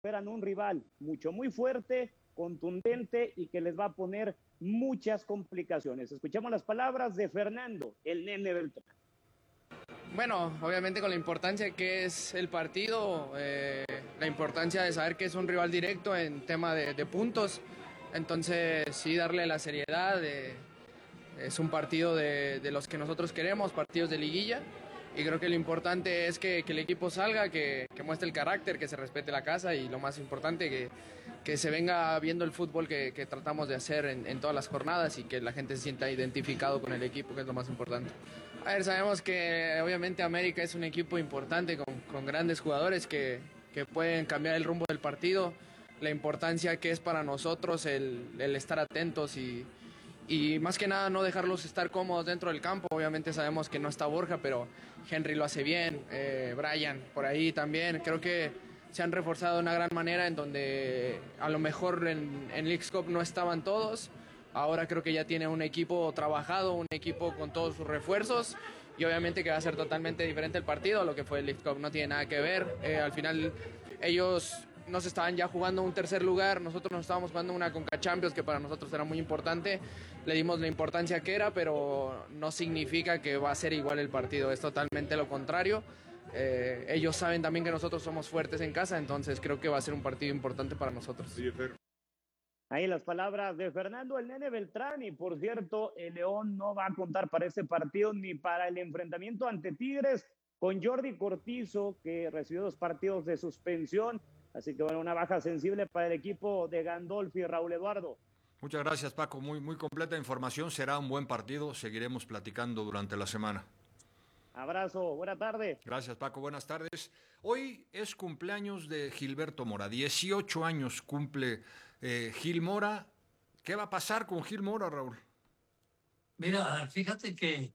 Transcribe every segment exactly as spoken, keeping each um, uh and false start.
esperan un rival mucho, muy fuerte, contundente y que les va a poner muchas complicaciones. Escuchamos las palabras de Fernando, el Nene Beltrán. Bueno, obviamente con la importancia que es el partido, eh, la importancia de saber que es un rival directo en tema de, de puntos, entonces sí darle la seriedad, de, es un partido de, de los que nosotros queremos, partidos de liguilla, y creo que lo importante es que, que el equipo salga, que, que muestre el carácter, que se respete la casa y lo más importante, que, que se venga viendo el fútbol que, que tratamos de hacer en, en todas las jornadas y que la gente se sienta identificado con el equipo, que es lo más importante. A ver, sabemos que obviamente América es un equipo importante con, con grandes jugadores que, que pueden cambiar el rumbo del partido, la importancia que es para nosotros el, el estar atentos y, y más que nada no dejarlos estar cómodos dentro del campo. Obviamente sabemos que no está Borja, pero Henry lo hace bien, eh, Brian por ahí también. Creo que se han reforzado de una gran manera en donde a lo mejor en, en Leagues Cup no estaban todos. Ahora creo que ya tiene un equipo trabajado, un equipo con todos sus refuerzos y obviamente que va a ser totalmente diferente el partido a lo que fue el League Cup, no tiene nada que ver. Eh, al final ellos nos estaban ya jugando un tercer lugar, nosotros nos estábamos jugando una Conca Champions que para nosotros era muy importante, le dimos la importancia que era, pero no significa que va a ser igual el partido, es totalmente lo contrario. Eh, ellos saben también que nosotros somos fuertes en casa, entonces creo que va a ser un partido importante para nosotros. Sí, Fer. Ahí las palabras de Fernando el Nene Beltrán, y por cierto, el León no va a contar para este partido ni para el enfrentamiento ante Tigres con Jordi Cortizo, que recibió dos partidos de suspensión, así que bueno, una baja sensible para el equipo de Gandolfi. Raúl Eduardo. Muchas gracias, Paco, muy, muy completa información, será un buen partido, seguiremos platicando durante la semana. Abrazo, buena tarde. Gracias, Paco, buenas tardes. Hoy es cumpleaños de Gilberto Mora, dieciocho años cumple eh, Gil Mora. ¿Qué va a pasar con Gil Mora, Raúl? Mira, fíjate que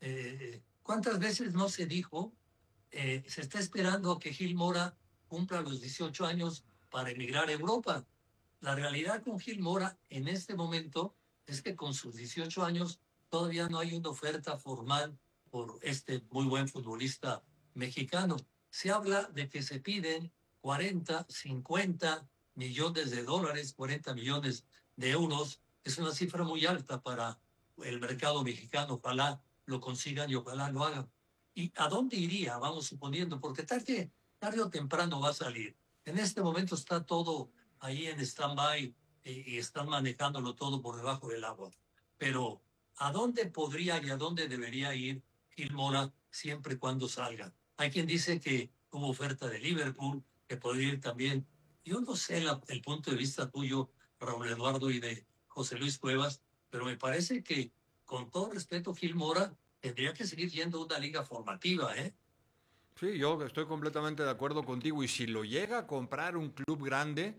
eh, cuántas veces no se dijo, eh, se está esperando a que Gil Mora cumpla los dieciocho años para emigrar a Europa. La realidad con Gil Mora en este momento es que con sus dieciocho años todavía no hay una oferta formal por este muy buen futbolista mexicano. Se habla de que se piden cuarenta, cincuenta millones de dólares, cuarenta millones de euros. Es una cifra muy alta para el mercado mexicano. Ojalá lo consigan y ojalá lo hagan. ¿Y a dónde iría? Vamos suponiendo, porque tarde, tarde o temprano va a salir. En este momento está todo ahí en stand-by y, y están manejándolo todo por debajo del agua. Pero ¿a dónde podría y a dónde debería ir Gil Mora siempre y cuando salga? Hay quien dice que hubo oferta de Liverpool, que podría ir también. Yo no sé la, el punto de vista tuyo, Raúl Eduardo, y de José Luis Cuevas, pero me parece que, con todo respeto, Gil Mora tendría que seguir yendo a una liga formativa, ¿eh? Sí, yo estoy completamente de acuerdo contigo, y si lo llega a comprar un club grande,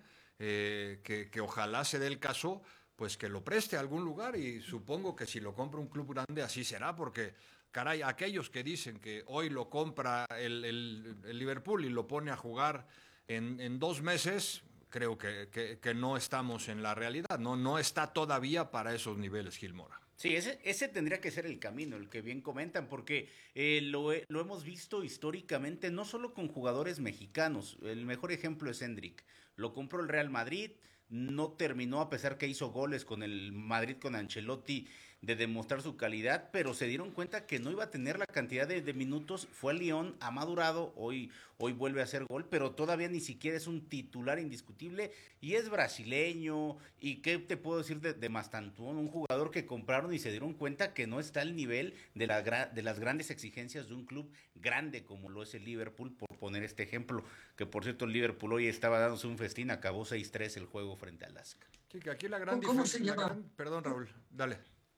eh, que, que ojalá se dé el caso, pues que lo preste a algún lugar, y supongo que si lo compra un club grande así será, porque caray, aquellos que dicen que hoy lo compra el, el, el Liverpool y lo pone a jugar en, en dos meses, creo que, que, que no estamos en la realidad, no, no está todavía para esos niveles Gil Mora. Sí, ese, ese tendría que ser el camino, el que bien comentan, porque eh, lo, lo hemos visto históricamente, no solo con jugadores mexicanos. El mejor ejemplo es Hendrik. Lo compró el Real Madrid, no terminó, a pesar que hizo goles con el Madrid, con Ancelotti, de demostrar su calidad, pero se dieron cuenta que no iba a tener la cantidad de, de minutos. Fue al Lyon, ha madurado, hoy, hoy vuelve a hacer gol, pero todavía ni siquiera es un titular indiscutible, y es brasileño. ¿Y qué te puedo decir de, de Mastantuono? Un jugador que compraron y se dieron cuenta que no está al nivel de, la, de las grandes exigencias de un club grande como lo es el Liverpool, por poner este ejemplo, que por cierto el Liverpool hoy estaba dándose un festín, acabó seis tres el juego frente al Alaska. Sí, que aquí la gran ¿Cómo se llama? Gran... Perdón, Raúl, dale.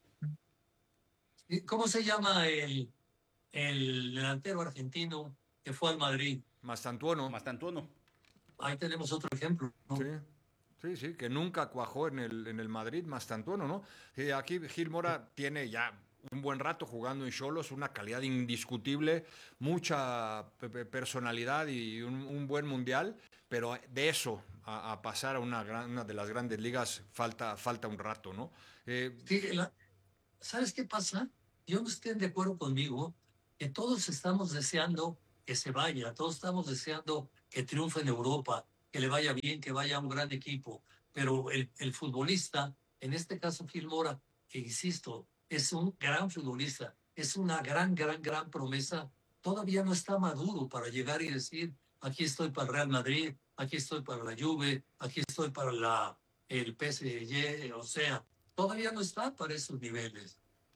¿Cómo se llama el, el delantero argentino que fue al Madrid? Mastantuono. Mastantuono. Ahí tenemos otro ejemplo, ¿no? Sí. Sí, sí, que nunca cuajó en el, en el Madrid, Mastantuono, ¿no? Sí, aquí Gil Mora tiene ya un buen rato jugando en Xolos, una calidad indiscutible, mucha personalidad y un, un buen mundial, pero de eso a, a pasar a una, gran, una de las grandes ligas falta, falta un rato, ¿no? Eh, sí, la, ¿sabes qué pasa? Yo no estoy de acuerdo conmigo, que todos estamos deseando que se vaya, todos estamos deseando que triunfe en Europa. que le vaya bien, que vaya a un gran equipo. Pero el, el futbolista, en este caso Gil Mora, que insisto, es un gran futbolista, es una gran, gran, gran promesa, todavía no está maduro para llegar y decir, aquí estoy para el Real Madrid, aquí estoy para la Juve, aquí estoy para la, el P S G, o sea, todavía no está para esos niveles.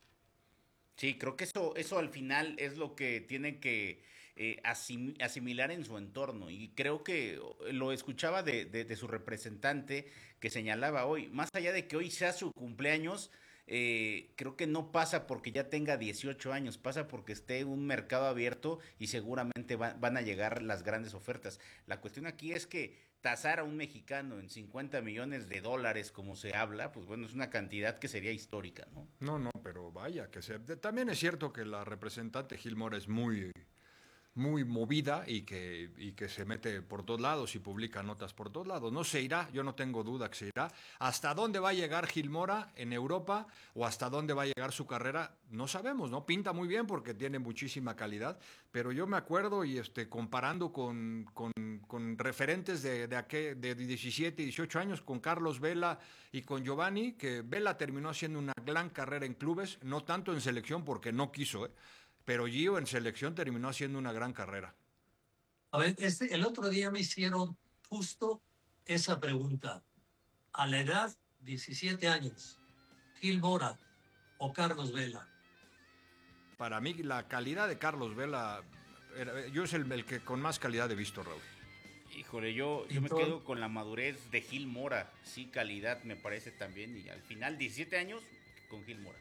Sí, creo que eso, eso al final es lo que tiene que eh, asim- asimilar en su entorno. Y creo que lo escuchaba de, de, de su representante que señalaba hoy, más allá de que hoy sea su cumpleaños, eh, creo que no pasa porque ya tenga dieciocho años, pasa porque esté un mercado abierto y seguramente va, van a llegar las grandes ofertas. La cuestión aquí es que tasar a un mexicano en cincuenta millones de dólares, como se habla, pues bueno, es una cantidad que sería histórica, ¿no? No, no, pero vaya, que se... También es cierto que la representante Gil Mora es muy, muy movida y que, y que se mete por todos lados y publica notas por todos lados. No se irá, yo no tengo duda que se irá. ¿Hasta dónde va a llegar Gil Mora en Europa o hasta dónde va a llegar su carrera? No sabemos, ¿no? Pinta muy bien porque tiene muchísima calidad, pero yo me acuerdo y este, comparando con, con, con referentes de, de, aquel, de diecisiete, dieciocho años, con Carlos Vela y con Giovanni, que Vela terminó haciendo una gran carrera en clubes, no tanto en selección porque no quiso, ¿eh? Pero Gio en selección terminó haciendo una gran carrera. A ver, este, el otro día me hicieron justo esa pregunta. A la edad, diecisiete años, Gil Mora o Carlos Vela. Para mí la calidad de Carlos Vela, era, yo es el, el que con más calidad he visto, Raúl. Híjole, yo, yo me quedo con la madurez de Gil Mora. Sí, calidad me parece también. Y al final, diecisiete años con Gil Mora.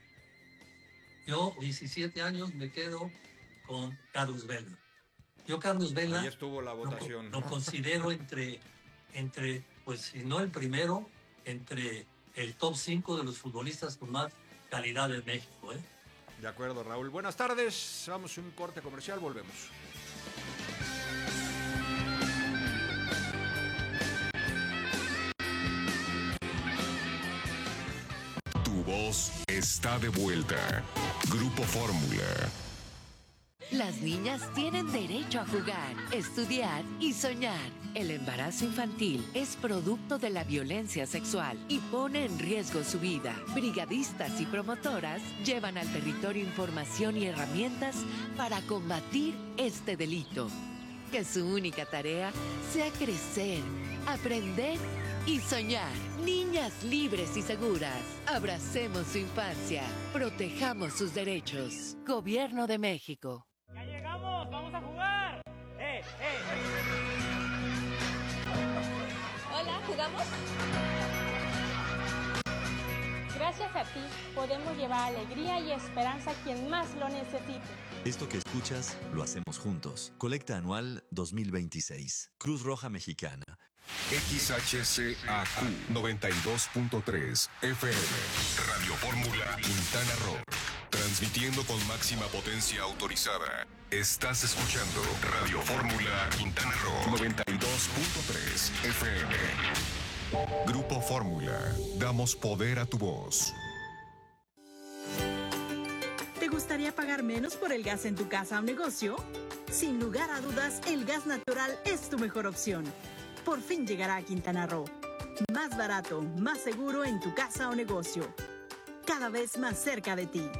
Yo, diecisiete años, me quedo con Carlos Vela. Yo, Carlos Vela, ahí estuvo la votación. Lo, lo considero entre, entre, pues si no el primero, entre el top cinco de los futbolistas con más calidad en México, ¿eh? De acuerdo, Raúl. Buenas tardes. Vamos a un corte comercial, volvemos. Tu voz está de vuelta. Grupo Fórmula. Las niñas tienen derecho a jugar, estudiar y soñar. El embarazo infantil es producto de la violencia sexual y pone en riesgo su vida. Brigadistas y promotoras llevan al territorio información y herramientas para combatir este delito. Que su única tarea sea crecer, aprender y soñar. Niñas libres y seguras. Abracemos su infancia. Protejamos sus derechos. Gobierno de México. ¡Ya llegamos! ¡Vamos a jugar! ¡Eh, eh! Hola, ¿jugamos? Gracias a ti podemos llevar alegría y esperanza a quien más lo necesite. Esto que escuchas lo hacemos juntos. Colecta anual dos mil veintiséis. Cruz Roja Mexicana. X H C A Q noventa y dos punto tres F M. Radio Fórmula Quintana Roo. Transmitiendo con máxima potencia autorizada. Estás escuchando Radio Fórmula Quintana Roo noventa y dos punto tres F M. Grupo Fórmula. Damos poder a tu voz. ¿Te gustaría pagar menos por el gas en tu casa o negocio? Sin lugar a dudas, el gas natural es tu mejor opción. Por fin llegará a Quintana Roo. Más barato, más seguro en tu casa o negocio. Cada vez más cerca de ti.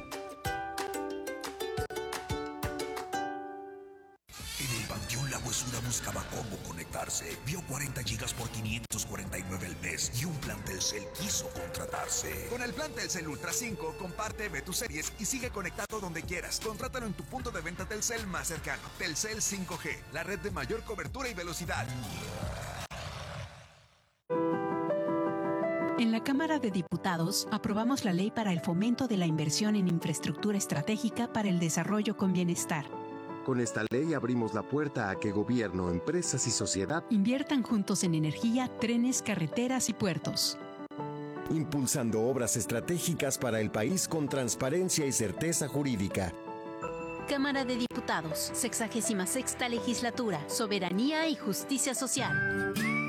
En el Panteón La Huesuda buscaba cómo conectarse. Vio cuarenta gigas por quinientos cuarenta y nueve al mes y un plan Telcel quiso contratarse. Con el plan Telcel Ultra cinco, comparte, ve tus series y sigue conectado donde quieras. Contrátalo en tu punto de venta Telcel más cercano. Telcel cinco G, la red de mayor cobertura y velocidad. En la Cámara de Diputados aprobamos la ley para el fomento de la inversión en infraestructura estratégica para el desarrollo con bienestar. Con esta ley abrimos la puerta a que gobierno, empresas y sociedad inviertan juntos en energía, trenes, carreteras y puertos. Impulsando obras estratégicas para el país con transparencia y certeza jurídica. Cámara de Diputados, sexagésima sexta legislatura, soberanía y justicia social.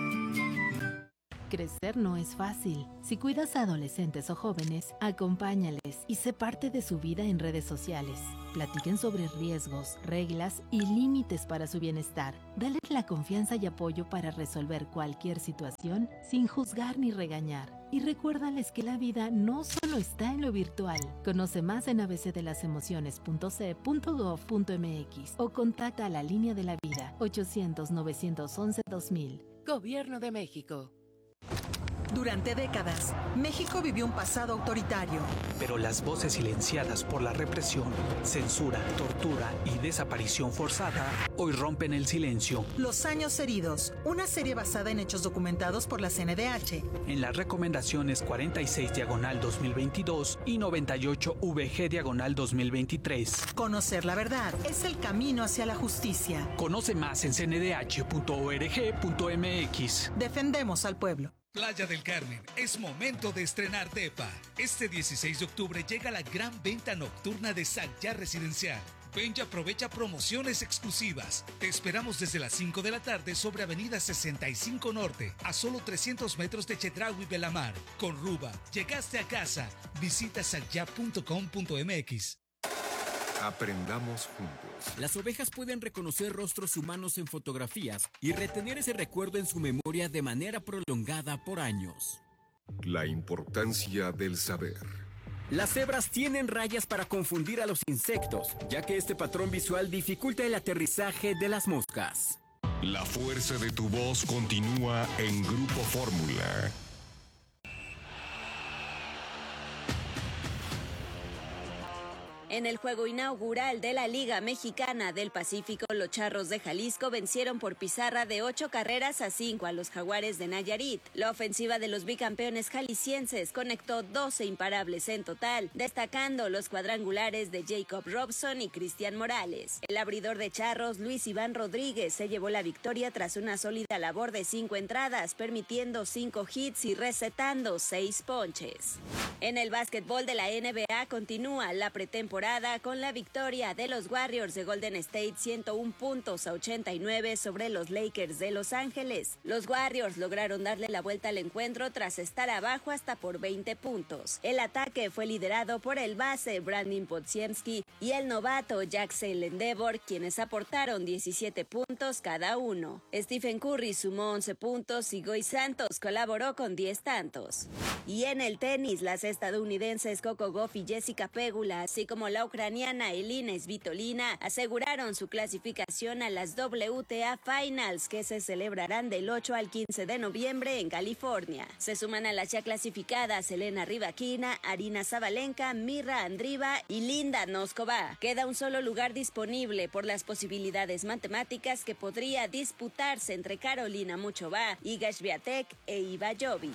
Crecer no es fácil. Si cuidas a adolescentes o jóvenes, acompáñales y sé parte de su vida en redes sociales. platiquen sobre riesgos, reglas y límites para su bienestar. Dales la confianza y apoyo para resolver cualquier situación sin juzgar ni regañar. Y recuérdales que la vida no solo está en lo virtual. Conoce más en a b c de las emociones punto c e punto gov punto m x o contacta a la línea de la vida ochocientos, novecientos once, dos mil. Gobierno de México. Durante décadas, México vivió un pasado autoritario. Pero las voces silenciadas por la represión, censura, tortura y desaparición forzada hoy rompen el silencio. Los años heridos, una serie basada en hechos documentados por la C N D H. En las recomendaciones cuarenta y seis diagonal dos mil veintidós y noventa y ocho V G diagonal dos mil veintitrés. Conocer la verdad es el camino hacia la justicia. Conoce más en c n d h punto org punto m x. Defendemos al pueblo. Playa del Carmen, es momento de estrenar depa. Este dieciséis de octubre llega la gran venta nocturna de Sagyá Residencial. Ven y aprovecha promociones exclusivas. Te esperamos desde las cinco de la tarde sobre Avenida sesenta y cinco Norte, a solo trescientos metros de Chedraui Belamar. Con Ruba, llegaste a casa. Visita sagyá punto com punto m x. Aprendamos juntos. Las ovejas pueden reconocer rostros humanos en fotografías y retener ese recuerdo en su memoria de manera prolongada por años. La importancia del saber. Las cebras tienen rayas para confundir a los insectos, ya que este patrón visual dificulta el aterrizaje de las moscas. La fuerza de tu voz continúa en Grupo Fórmula. En el juego inaugural de la Liga Mexicana del Pacífico, los Charros de Jalisco vencieron por pizarra de ocho carreras a cinco a los Jaguares de Nayarit. La ofensiva de los bicampeones jaliscienses conectó doce imparables en total, destacando los cuadrangulares de Jacob Robson y Cristian Morales. El abridor de Charros, Luis Iván Rodríguez, se llevó la victoria tras una sólida labor de cinco entradas, permitiendo cinco hits y recetando seis ponches. En el básquetbol de la N B A continúa la pretemporada con la victoria de los Warriors de Golden State ciento uno puntos a ochenta y nueve sobre los Lakers de Los Ángeles. Los Warriors lograron darle la vuelta al encuentro tras estar abajo hasta por veinte puntos. El ataque fue liderado por el base Brandon Podziemski y el novato Jackson Endeavor, quienes aportaron diecisiete puntos cada uno. Stephen Curry sumó once puntos y Goy Santos colaboró con diez tantos. Y en el tenis, las estadounidenses Coco Gauff y Jessica Pegula, así como la ucraniana Elina Svitolina, aseguraron su clasificación a las W T A Finals, que se celebrarán del ocho al quince de noviembre en California. Se suman a las ya clasificadas Elena Rybakina, Arina Sabalenka, Mirra Andriva y Linda Noskova. Queda un solo lugar disponible por las posibilidades matemáticas que podría disputarse entre Carolina Muchova, Iga Swiatek e Iva Jovic.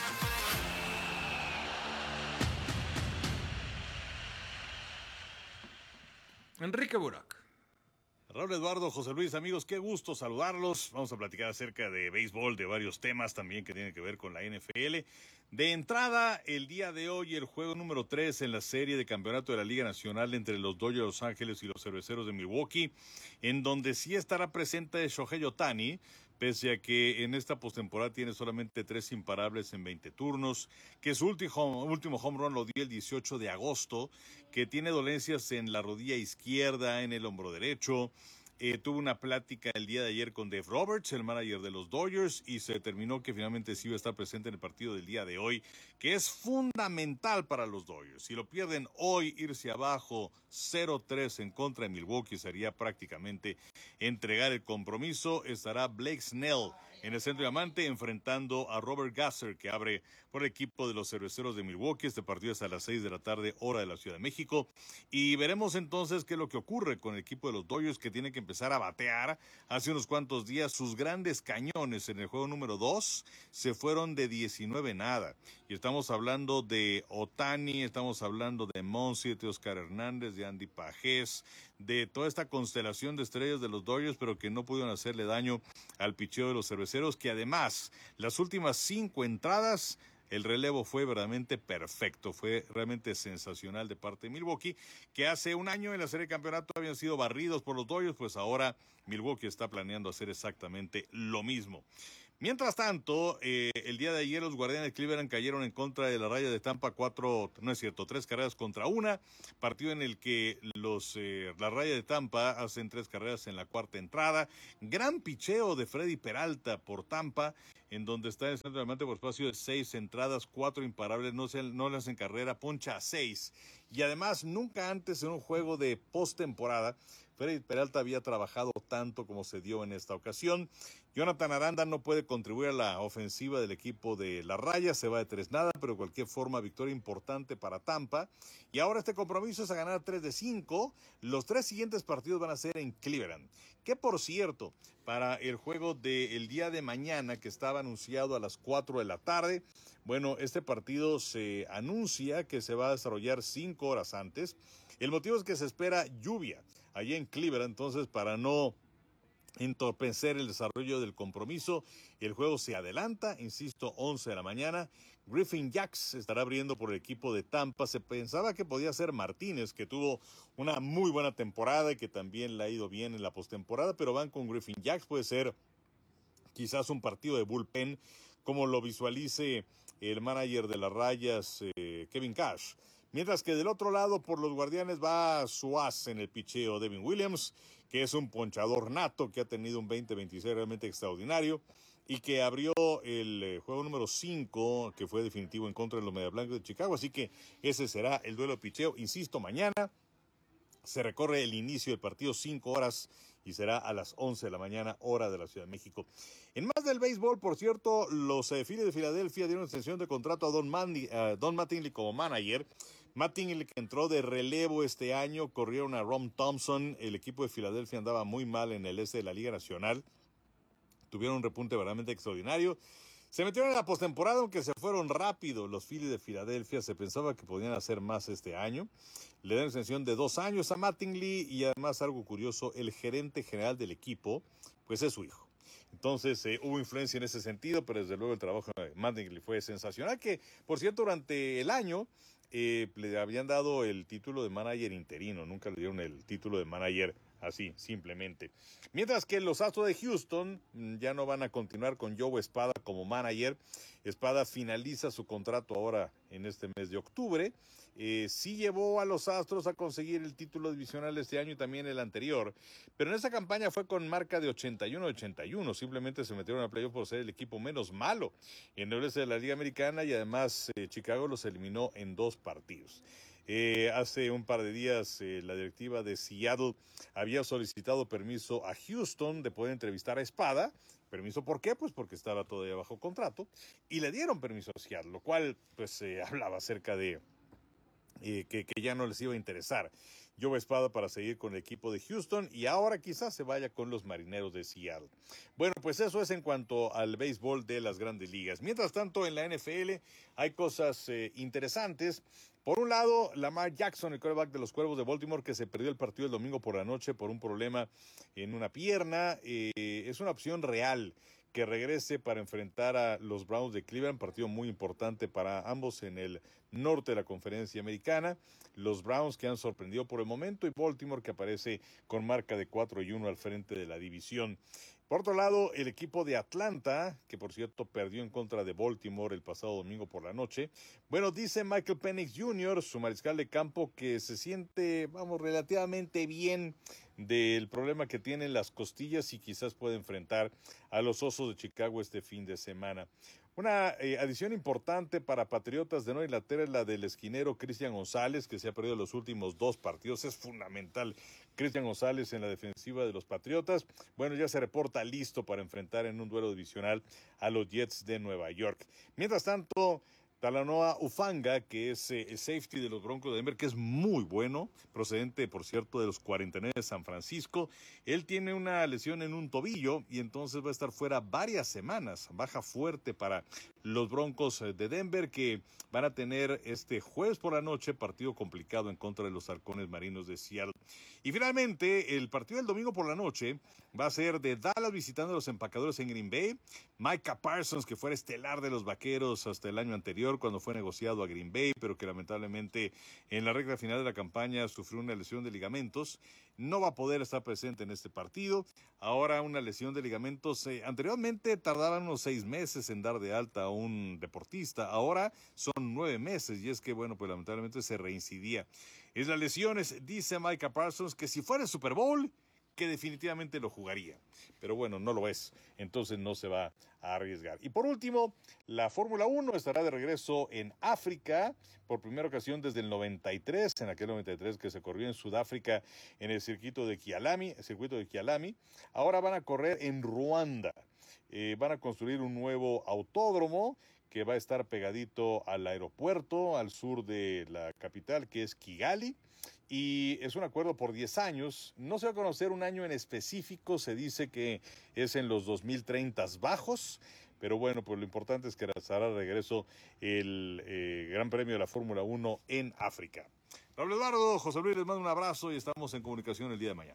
Enrique Burak. Raúl Eduardo, José Luis, amigos, qué gusto saludarlos. Vamos a platicar acerca de béisbol, de varios temas también que tienen que ver con la N F L. De entrada, el día de hoy, el juego número tres en la serie de campeonato de la Liga Nacional entre los Dodgers de Los Ángeles y los Cerveceros de Milwaukee, en donde sí estará presente Shohei Ohtani, pese a que en esta postemporada tiene solamente tres imparables en veinte turnos, que su último, último home run lo dio el dieciocho de agosto, que tiene dolencias en la rodilla izquierda, en el hombro derecho. Eh, tuvo una plática el día de ayer con Dave Roberts, el manager de los Dodgers, y se determinó que finalmente sí iba a estar presente en el partido del día de hoy, que es fundamental para los Dodgers. Si lo pierden hoy, irse abajo cero tres en contra de Milwaukee sería prácticamente entregar el compromiso. Estará Blake Snell en el centro diamante enfrentando a Robert Gasser, que abre por el equipo de los Cerveceros de Milwaukee. Este partido es a las seis de la tarde, hora de la Ciudad de México. Y veremos entonces qué es lo que ocurre con el equipo de los Dodgers, que tiene que empezar a batear. Hace unos cuantos días sus grandes cañones en el juego número dos se fueron de diecinueve nada. Y estamos hablando de Ohtani, estamos hablando de Monsi, de Oscar Hernández, de Andy Pajés, de toda esta constelación de estrellas de los Dodgers, pero que no pudieron hacerle daño al picheo de los Cerveceros, que además las últimas cinco entradas el relevo fue verdaderamente perfecto, fue realmente sensacional de parte de Milwaukee, que hace un año en la serie de campeonato habían sido barridos por los Dodgers, pues ahora Milwaukee está planeando hacer exactamente lo mismo. Mientras tanto, eh, el día de ayer los Guardianes de Cleveland cayeron en contra de la Raya de Tampa, cuatro, no es cierto, tres carreras contra una, partido en el que los eh, la Raya de Tampa hacen tres carreras en la cuarta entrada, gran picheo de Freddy Peralta por Tampa, en donde está en el centro del diamante por espacio de seis entradas, cuatro imparables, no, se, no le hacen carrera, poncha a seis, y además nunca antes en un juego de postemporada Freddy Peralta había trabajado tanto como se dio en esta ocasión. Jonathan Aranda no puede contribuir a la ofensiva del equipo de la Raya, se va de tres nada, pero de cualquier forma victoria importante para Tampa. Y ahora este compromiso es a ganar tres de cinco. Los tres siguientes partidos van a ser en Cleveland. Que por cierto, para el juego del día de mañana, que estaba anunciado a las cuatro de la tarde, bueno, este partido se anuncia que se va a desarrollar cinco horas antes. El motivo es que se espera lluvia allí en Cleveland, entonces para no entorpecer el desarrollo del compromiso, el juego se adelanta, insisto, once de la mañana. Griffin Jax estará abriendo por el equipo de Tampa. Se pensaba que podía ser Martínez, que tuvo una muy buena temporada y que también le ha ido bien en la postemporada, pero van con Griffin Jax. Puede ser quizás un partido de bullpen, como lo visualice el manager de las Rayas, eh, Kevin Cash. Mientras que del otro lado, por los Guardianes, va su as en el picheo, Devin Williams, que es un ponchador nato, que ha tenido un veinte veintiséis realmente extraordinario, y que abrió el eh, juego número cinco, que fue definitivo en contra de los Medias Blancas de Chicago. Así que ese será el duelo de picheo. Insisto, mañana se recorre el inicio del partido, cinco horas, y será a las once de la mañana, hora de la Ciudad de México. En más del béisbol, por cierto, los eh, Phillies de Filadelfia dieron extensión de contrato a Don, Mandy, uh, Don Mattingly como manager. Mattingly, que entró de relevo este año, corrieron a Ron Thompson. El equipo de Filadelfia andaba muy mal en el este de la Liga Nacional. Tuvieron un repunte verdaderamente extraordinario. Se metieron en la postemporada, aunque se fueron rápido los Phillies de Filadelfia. Se pensaba que podían hacer más este año. Le dan extensión de dos años a Mattingly, y además, algo curioso, el gerente general del equipo, pues es su hijo. Entonces eh, hubo influencia en ese sentido, pero desde luego el trabajo de Mattingly fue sensacional, que por cierto durante el año eh, le habían dado el título de manager interino, nunca le dieron el título de manager así, simplemente. Mientras que los Astros de Houston ya no van a continuar con Joe Espada como manager. Espada finaliza su contrato ahora en este mes de octubre. Eh, sí llevó a los Astros a conseguir el título divisional este año y también el anterior, pero en esa campaña fue con marca de ochenta y uno a ochenta y uno. Simplemente se metieron a playoff por ser el equipo menos malo en el oeste de la Liga Americana, y además eh, Chicago los eliminó en dos partidos. Eh, hace un par de días eh, la directiva de Seattle había solicitado permiso a Houston de poder entrevistar a Espada. ¿Permiso por qué? Pues porque estaba todavía bajo contrato, y le dieron permiso a Seattle, lo cual pues eh, hablaba acerca de eh, que, que ya no les iba a interesar Joe Espada para seguir con el equipo de Houston, y ahora quizás se vaya con los Marineros de Seattle. Bueno, pues eso es en cuanto al béisbol de las Grandes Ligas. Mientras tanto, en la N F L hay cosas eh, interesantes. Por un lado, Lamar Jackson, el quarterback de los Cuervos de Baltimore, que se perdió el partido el domingo por la noche por un problema en una pierna, eh, es una opción real que regrese para enfrentar a los Browns de Cleveland, partido muy importante para ambos en el norte de la Conferencia Americana. Los Browns, que han sorprendido por el momento, y Baltimore, que aparece con marca de cuatro y uno al frente de la división. Por otro lado, el equipo de Atlanta, que por cierto perdió en contra de Baltimore el pasado domingo por la noche. Bueno, dice Michael Penix junior, su mariscal de campo, que se siente, vamos, relativamente bien del problema que tiene en las costillas y quizás puede enfrentar a los Osos de Chicago este fin de semana. Una eh, adición importante para Patriotas de Nueva Inglaterra es la del esquinero Cristian González, que se ha perdido los últimos dos partidos. Es fundamental Cristian González en la defensiva de los Patriotas. Bueno, ya se reporta listo para enfrentar en un duelo divisional a los Jets de Nueva York. Mientras tanto, Talanoa Ufanga, que es eh, el safety de los Broncos de Denver, que es muy bueno, procedente, por cierto, de los cuarenta y nueve de San Francisco. Él tiene una lesión en un tobillo y entonces va a estar fuera varias semanas. Baja fuerte para los Broncos de Denver, que van a tener este jueves por la noche partido complicado en contra de los Halcones Marinos de Seattle. Y finalmente, el partido del domingo por la noche va a ser de Dallas visitando a los empacadores en Green Bay. Micah Parsons, que fuera estelar de los Vaqueros hasta el año anterior cuando fue negociado a Green Bay, pero que lamentablemente en la recta final de la campaña sufrió una lesión de ligamentos, no va a poder estar presente en este partido. Ahora una lesión de ligamentos, eh, anteriormente tardaban unos seis meses en dar de alta a un deportista, ahora son nueve meses y es que bueno, pues lamentablemente se reincidía. Es las lesiones, dice Micah Parsons, que si fuera el Super Bowl, que definitivamente lo jugaría. Pero bueno, no lo es, entonces no se va a arriesgar. Y por último, la Fórmula uno estará de regreso en África por primera ocasión desde el noventa y tres, en aquel noventa y tres que se corrió en Sudáfrica en el circuito de Kialami, el circuito de Kialami. Ahora van a correr en Ruanda. Eh, van a construir un nuevo autódromo que va a estar pegadito al aeropuerto, al sur de la capital, que es Kigali. Y es un acuerdo por diez años. No se va a conocer un año en específico, se dice que es en los dos mil treinta bajos, pero bueno, pues lo importante es que estará de regreso el eh, Gran Premio de la Fórmula uno en África. Raúl Eduardo, José Luis, les mando un abrazo y estamos en comunicación el día de mañana.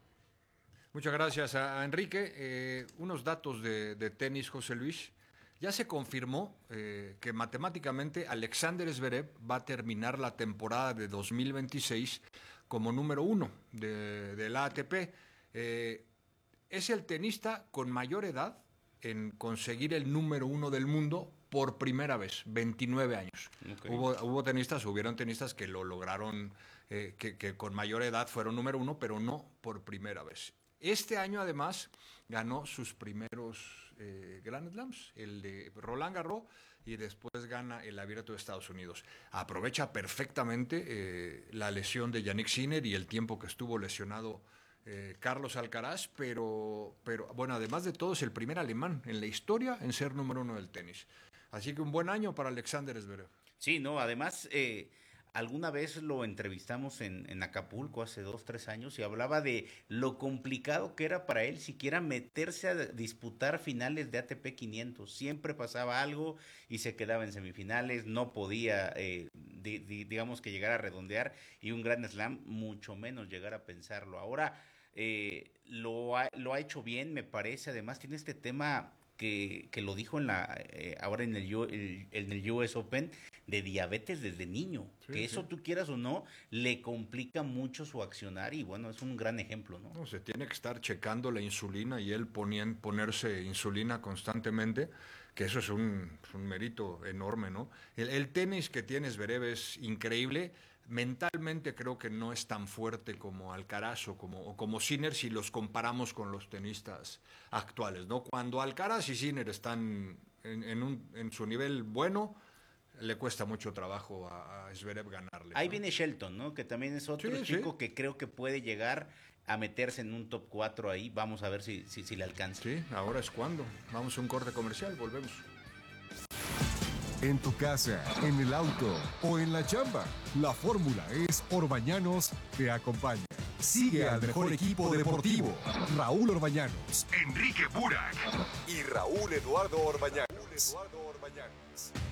Muchas gracias a Enrique. Eh, unos datos de, de tenis, José Luis. Ya se confirmó eh, que matemáticamente Alexander Zverev va a terminar la temporada de dos mil veintiséis como número uno de, de la A T P. Eh, es el tenista con mayor edad en conseguir el número uno del mundo por primera vez, veintinueve años. Okay. Hubo, hubo tenistas, hubieron tenistas que lo lograron, eh, que, que con mayor edad fueron número uno, pero no por primera vez. Este año además ganó sus primeros eh, Grand Slams, el de Roland Garros, y después gana el Abierto de Estados Unidos. Aprovecha perfectamente eh, la lesión de Yannick Sinner y el tiempo que estuvo lesionado eh, Carlos Alcaraz, pero, pero bueno, además de todo es el primer alemán en la historia en ser número uno del tenis. Así que un buen año para Alexander Zverev. Sí, no, además... Eh... Alguna vez lo entrevistamos en, en Acapulco hace dos, tres años y hablaba de lo complicado que era para él siquiera meterse a disputar finales de A T P quinientos. Siempre pasaba algo y se quedaba en semifinales, no podía, eh, di, di, digamos que llegar a redondear, y un Grand Slam mucho menos llegar a pensarlo. Ahora eh, lo, ha, lo ha hecho bien, me parece. Además tiene este tema... Que, que lo dijo en la eh, ahora en el, el, en el U S Open, de diabetes desde niño, sí, que eso sí. Tú quieras o no, le complica mucho su accionar y bueno, es un gran ejemplo, ¿no? No, se tiene que estar checando la insulina y él ponien, ponerse insulina constantemente, que eso es un, un mérito enorme, ¿no? El, el tenis que tiene Zverev es increíble. Mentalmente creo que no es tan fuerte como Alcaraz o como, o como Sinner si los comparamos con los tenistas actuales, ¿no? Cuando Alcaraz y Sinner están en, en, un, en su nivel bueno, le cuesta mucho trabajo a, a Zverev ganarle, ¿no? Ahí viene Shelton, ¿no? Que también es otro sí, chico sí. que creo que puede llegar a meterse en un top cuatro ahí. Vamos a ver si, si, si le alcanza. Sí, ahora es cuando. Vamos a un corte comercial, volvemos. En tu casa, en el auto o en la chamba, la fórmula es Orbañanos te acompaña. Sigue al mejor equipo deportivo. Raúl Orbañanos, Enrique Burak y Raúl Eduardo Orbañanos. Raúl Eduardo Orbañanos.